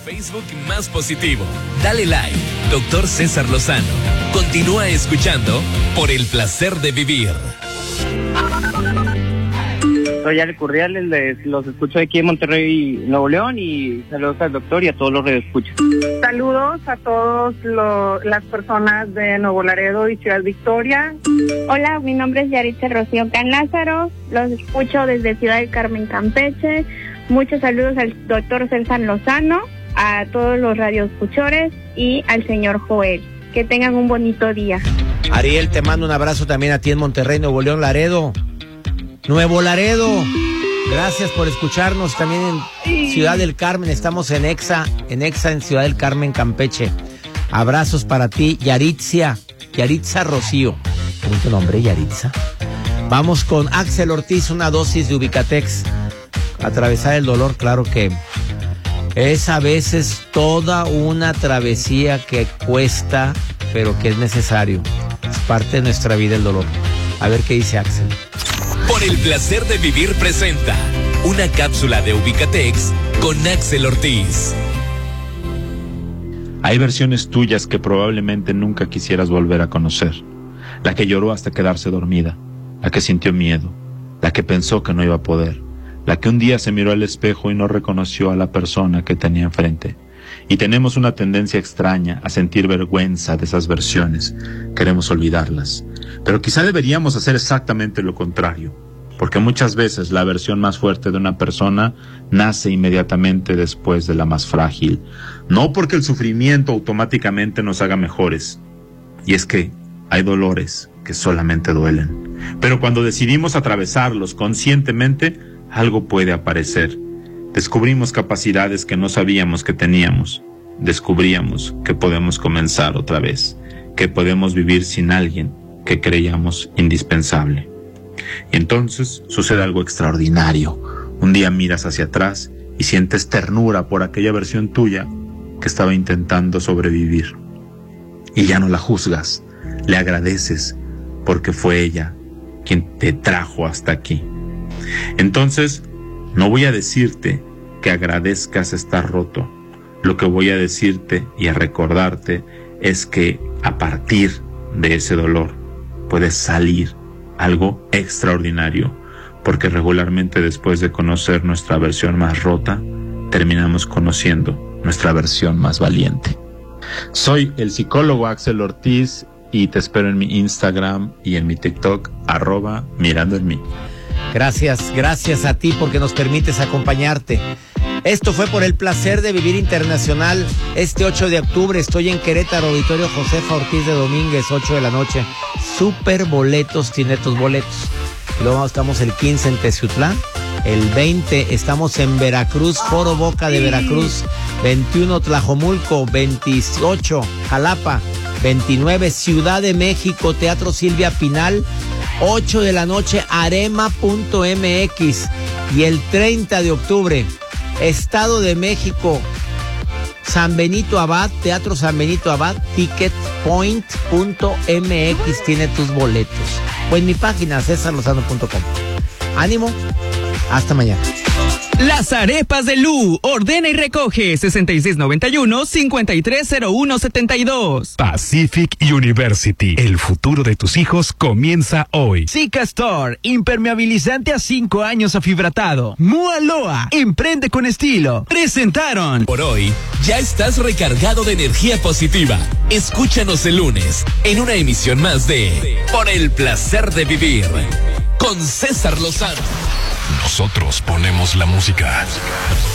Facebook más positivo. Dale like, Dr. César Lozano. Continúa escuchando Por el Placer de Vivir. Soy Ale Curriales, los escucho aquí en Monterrey, Nuevo León, y saludos al doctor y a todos los radioescuchas. Saludos a todas las personas de Nuevo Laredo y Ciudad Victoria. Hola, mi nombre es Yaritza Rocío Can Lázaro, los escucho desde Ciudad del Carmen, Campeche. Muchos saludos al doctor César Lozano, a todos los radioescuchores y al señor Joel. Que tengan un bonito día. Ariel, te mando un abrazo también a ti en Monterrey, Nuevo León, Laredo. Nuevo Laredo, gracias por escucharnos. También en Ciudad del Carmen, estamos en Exa en Ciudad del Carmen, Campeche. Abrazos para ti, Yaritza Rocío. ¿Bonito nombre, Yaritza? Vamos con Axel Ortiz, una dosis de Ubicatex. Atravesar el dolor, claro que es a veces toda una travesía que cuesta, pero que es necesario. Es parte de nuestra vida el dolor. A ver qué dice Axel. Por el Placer de Vivir presenta una cápsula de Ubicatex con Axel Ortiz. Hay versiones tuyas que probablemente nunca quisieras volver a conocer. La que lloró hasta quedarse dormida, la que sintió miedo, la que pensó que no iba a poder, la que un día se miró al espejo y no reconoció a la persona que tenía enfrente. Y tenemos una tendencia extraña a sentir vergüenza de esas versiones. Queremos olvidarlas. Pero quizá deberíamos hacer exactamente lo contrario. Porque muchas veces la versión más fuerte de una persona nace inmediatamente después de la más frágil. No porque el sufrimiento automáticamente nos haga mejores. Y es que hay dolores que solamente duelen. Pero cuando decidimos atravesarlos conscientemente, algo puede aparecer. Descubrimos capacidades que no sabíamos que teníamos. Descubríamos que podemos comenzar otra vez, que podemos vivir sin alguien que creíamos indispensable. Y entonces sucede algo extraordinario. Un día miras hacia atrás y sientes ternura por aquella versión tuya que estaba intentando sobrevivir. Y ya no la juzgas, le agradeces, porque fue ella quien te trajo hasta aquí. Entonces, no voy a decirte que agradezcas estar roto. Lo que voy a decirte y a recordarte es que a partir de ese dolor puede salir algo extraordinario, porque regularmente después de conocer nuestra versión más rota, terminamos conociendo nuestra versión más valiente. Soy el psicólogo Axel Ortiz y te espero en mi Instagram y en mi TikTok, @mirandoenmí. Gracias a ti porque nos permites acompañarte. Esto fue Por el Placer de Vivir Internacional. Este 8 de octubre estoy en Querétaro, Auditorio Josefa Ortiz de Domínguez, 8 de la noche. Super boletos, tiene tus boletos. Y luego estamos el 15 en Teciutlán. El 20 estamos en Veracruz, Foro Boca de Veracruz. 21 Tlajomulco, 28 Jalapa, 29 Ciudad de México, Teatro Silvia Pinal. 8 de la noche, arema.mx. Y el 30 de octubre, Estado de México, San Benito Abad, Teatro San Benito Abad, ticketpoint.mx tiene tus boletos. O en mi página, cesarlozano.com. Ánimo, hasta mañana. Las arepas de Lu. Ordena y recoge 6691-530172. Pacific University. El futuro de tus hijos comienza hoy. Zika Store. Impermeabilizante a 5 años afibratado. Mualoa. Emprende con estilo. Presentaron. Por hoy, ya estás recargado de energía positiva. Escúchanos el lunes en una emisión más de Por el Placer de Vivir con César Lozano. Nosotros ponemos la música.